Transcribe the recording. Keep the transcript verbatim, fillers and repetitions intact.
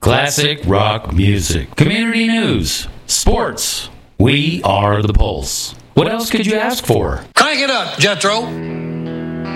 Classic rock music, community news, sports. We are the Pulse. What else could you ask for? Crank it up, Jethro.